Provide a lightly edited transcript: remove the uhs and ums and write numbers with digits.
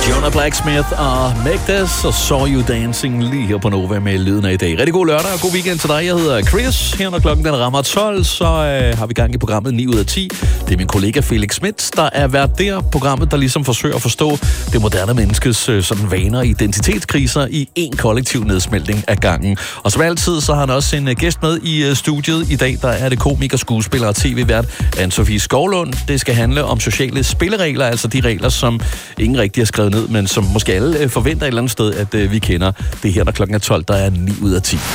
Jonah Blacksmith og Make This og Saw You Dancing lige her på Nova med lyden af i dag. Rigtig god lørdag og god weekend til dig. Jeg hedder Chris. Her når klokken den rammer 12, så har vi gang i programmet 9 ud af 10. Det er min kollega Felix Schmidt, der er vært der. Programmet, der ligesom forsøger at forstå det moderne menneskes sådan vaner og identitetskriser i en kollektiv nedsmeltning af gangen. Og som altid, så har han også en gæst med i studiet. I dag der er det komiker, skuespiller og tv-vært Anne-Sophie Skovlund. Det skal handle om sociale spilleregler, altså de regler, som ingen rigtig har skrevet ned, men som måske alle forventer et eller andet sted, at vi kender. Det her, når klokken er 12, der er 9 ud af 10.